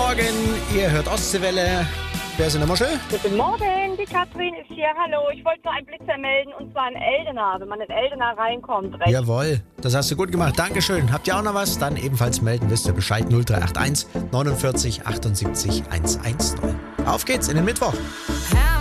Morgen, ihr hört Ostseewelle. Wer ist in der Muschel? Guten Morgen, die Katrin ist hier. Hallo, ich wollte nur einen Blitzer melden und zwar in Eldena, wenn man in Eldena reinkommt. Rechts. Jawohl, das hast du gut gemacht. Dankeschön. Habt ihr auch noch was? Dann ebenfalls melden, wisst ihr Bescheid. 0381 49 78 110. Auf geht's in den Mittwoch.